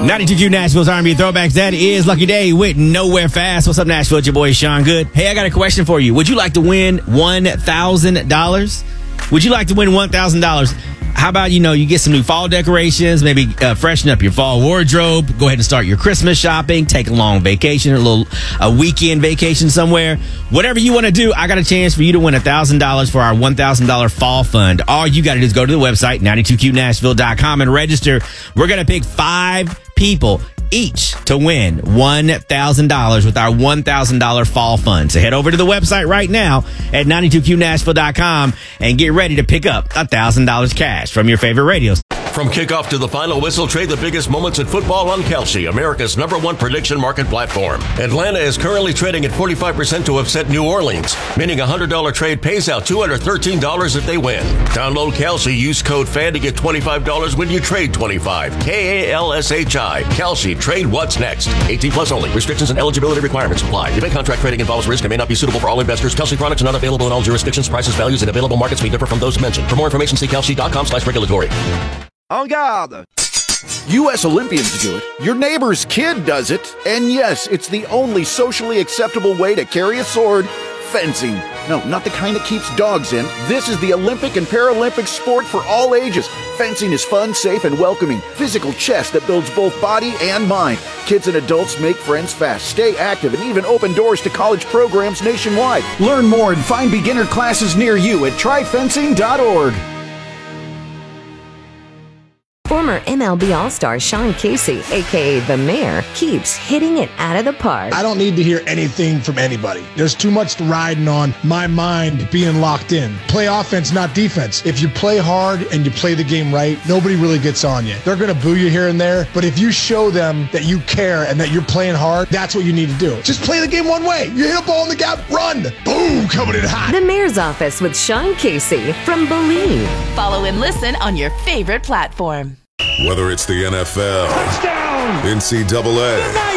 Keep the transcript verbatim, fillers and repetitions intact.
ninety-two Q Nashville's R and B Throwbacks. That is Lucky Day with Nowhere Fast. What's up, Nashville? It's your boy, Sean Good. Hey, I got a question for you. Would you like to win one thousand dollars? Would you like to win one thousand dollars? How about, you know, you get some new fall decorations, maybe uh, freshen up your fall wardrobe, go ahead and start your Christmas shopping, take a long vacation, a little a weekend vacation somewhere. Whatever you want to do, I got a chance for you to win one thousand dollars for our one thousand dollars fall fund. All you got to do is go to the website, ninety-two Q Nashville dot com, and register. We're going to pick five people each to win one thousand dollars with our one thousand dollars fall fund. So head over to the website right now at ninety-two Q Nashville dot com and get ready to pick up one thousand dollars cash from your favorite radios. From kickoff to the final whistle, trade the biggest moments in football on Kalshi, America's number one prediction market platform. Atlanta is currently trading at forty-five percent to upset New Orleans, meaning a one hundred dollars trade pays out two hundred thirteen dollars if they win. Download Kalshi, use code FAN to get twenty-five dollars when you trade twenty-five. K A L S H I. Kalshi, trade what's next. eighteen plus only. Restrictions and eligibility requirements apply. Event contract trading involves risk and may not be suitable for all investors. Kalshi products are not available in all jurisdictions. Prices, values, and available markets may differ from those mentioned. For more information, see kalshi dot com slash regulatory. En garde! U S Olympians do it, your neighbor's kid does it, and yes, it's the only socially acceptable way to carry a sword, fencing. No, not the kind that keeps dogs in. This is the Olympic and Paralympic sport for all ages. Fencing is fun, safe, and welcoming. Physical chess that builds both body and mind. Kids and adults make friends fast, stay active, and even open doors to college programs nationwide. Learn more and find beginner classes near you at try fencing dot org. Former M L B All-Star Sean Casey, a k a. The Mayor, keeps hitting it out of the park. I don't need to hear anything from anybody. There's too much riding on my mind being locked in. Play offense, not defense. If you play hard and you play the game right, nobody really gets on you. They're going to boo you here and there, but if you show them that you care and that you're playing hard, that's what you need to do. Just play the game one way. You hit a ball in the gap, run. Boom, coming in hot. The Mayor's Office with Sean Casey from Believe. Follow and listen on your favorite platform. Whether it's the N F L, touchdown, N C double A,